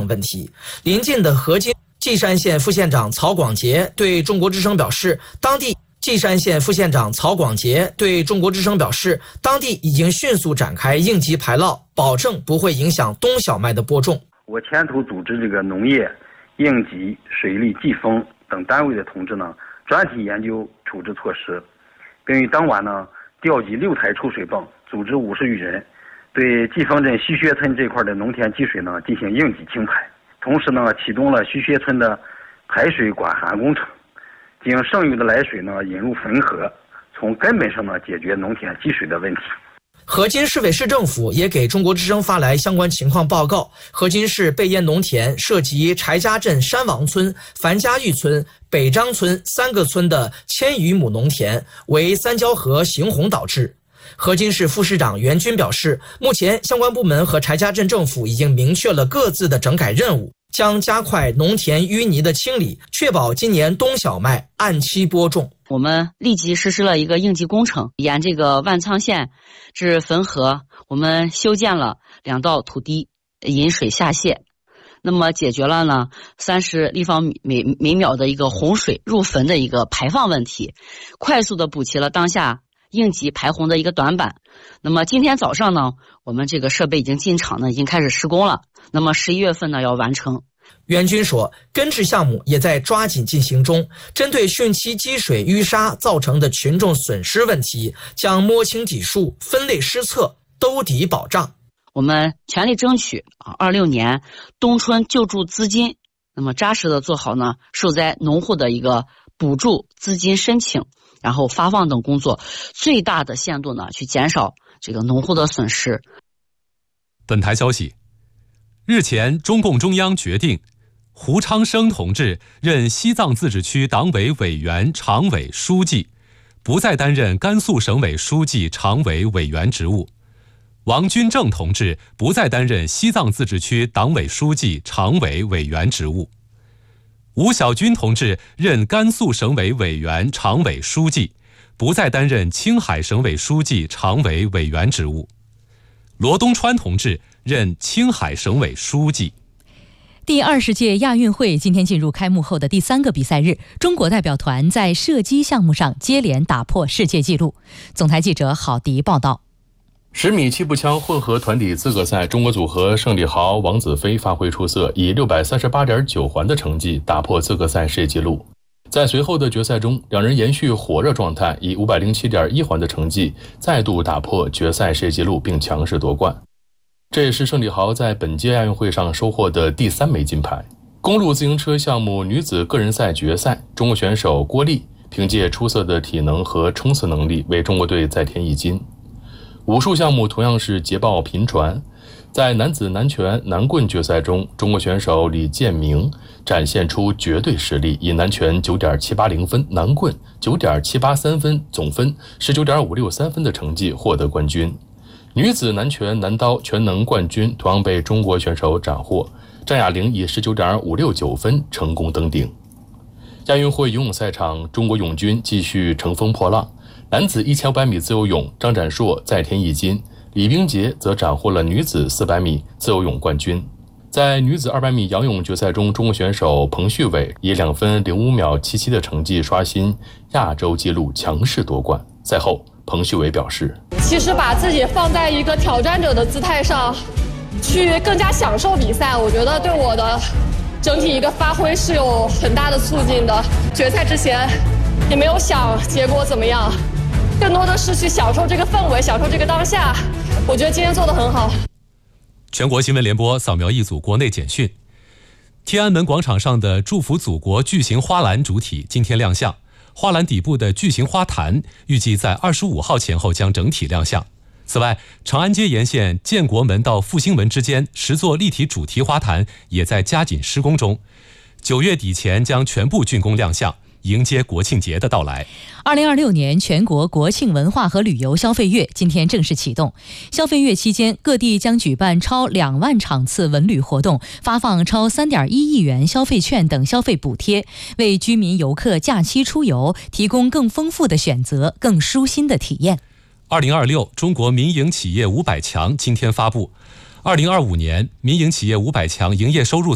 等问题。临近的河津稷山县副县长曹广杰对中国之声表示，当地已经迅速展开应急排涝，保证不会影响冬小麦的播种。 我牵头组织这个农业、应急、水利、季风等单位的同志呢，专题研究处置措施，并于当晚呢调集6台抽水泵，组织50余人，对季风镇须薛村这块的农田积水呢进行应急清排。同时呢，启动了须薛村的排水管涵工程，将剩余的来水呢引入汾河，从根本上呢解决农田积水的问题。 河津市委市政府也给中国之声发来相关情况报告。河津市背烟农田涉及柴家镇山王村、樊家峪村、北张村3个村的1000余亩农田，为三交河行洪导致。河津市副市长袁军表示，目前相关部门和柴家镇政府已经明确了各自的整改任务，将加快农田淤泥的清理，确保今年冬小麦按期播种。 我们立即实施了一个应急工程，沿这个万仓县至汾河，我们修建了2道土堤，引水下泄，那么解决了呢30立方米每秒的一个洪水入汾的一个排放问题，快速的补齐了当下应急排洪的一个短板。那么今天早上呢，我们这个设备已经进场呢，已经开始施工了。那么11月份呢要完成。 袁军说，根治项目也在抓紧进行中，针对汛期积水淤沙造成的群众损失问题，将摸清底数、分类施策、兜底保障。 我们全力争取26年冬春救助资金，那么扎实的做好呢受灾农户的一个补助资金申请，然后发放等工作，最大的限度呢去减少这个农户的损失。 本台消息，日前中共中央决定胡昌生同志任西藏自治区党委委员常委书记，不再担任甘肃省委书记常委委员职务。王军正同志不再担任西藏自治区党委书记常委委员职务。吴小军同志任甘肃省委委员常委书记，不再担任青海省委书记常委委员职务。罗东川同志任青海省委书记。 第20届亚运会今天进入开幕后的第3个比赛日，中国代表团在射击项目上接连打破世界纪录。总台记者郝迪报道。 10米气步枪混合团体资格赛，中国组合胜利豪、王子飞发挥出色，以638.9环的成绩打破资格赛世界纪录。在随后的决赛中，两人延续火热状态，以507.1环的成绩再度打破决赛世界纪录，并强势夺冠。这也是胜利豪在本届亚运会上收获的第3枚金牌。公路自行车项目女子个人赛决赛，中国选手郭丽凭借出色的体能和冲刺能力为中国队再添1金。武术项目同样是捷报频传，在男子南拳南棍决赛中，中国选手李建明展现出绝对实力，以南拳9.780分、南棍9.783分，总分19.563分的成绩获得冠军。女子南拳南刀全能冠军同样被中国选手斩获，张雅玲以19.569分成功登顶。亚运会游泳赛场，中国泳军继续乘风破浪。男子1500米自由泳，张展硕再添1金，李冰洁则斩获了女子400米自由泳冠军。在女子200米仰泳决赛中，中国选手彭旭伟以2分05秒77的成绩刷新亚洲纪录，强势夺冠。赛后，彭旭伟表示， 其实把自己放在一个挑战者的姿态上，去更加享受比赛，我觉得对我的整体一个发挥是有很大的促进的。决赛之前也没有想结果怎么样，更多的是去享受这个氛围，享受这个当下。我觉得今天做得很好。 全国新闻联播扫描一组国内简讯。天安门广场上的祝福祖国巨型花篮主体今天亮相，花篮底部的巨型花坛预计在25号前后将整体亮相。此外，长安街沿线建国门到复兴门之间10座立体主题花坛也在加紧施工中，9月底前将全部竣工亮相，迎接国庆节的到来。 2026年全国国庆文化和旅游消费月今天正式启动。消费月期间，各地将举办超2万场次文旅活动，发放超3.1亿元消费券等消费补贴，为居民游客假期出游提供更丰富的选择，更舒心的体验。 2026中国民营企业500强今天发布，2025年民营企业500强营业收入